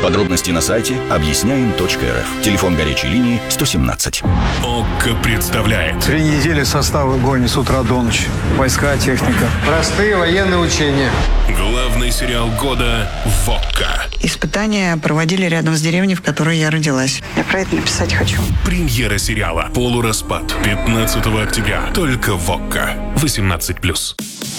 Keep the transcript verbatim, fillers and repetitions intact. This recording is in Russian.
Подробности на сайте объясняем точка эр эф. Телефон горячей линии сто семнадцать. ОККО представляет. Три недели составы гонят с утра до ночи. Войска, техника. Простые военные учения. Главный сериал года в ОККО. Испытания проводили рядом с деревней, в которой я родилась. Я про это написать хочу. Премьера сериала «Полураспад» пятнадцатого октября. Только в ОККО. восемнадцать плюс.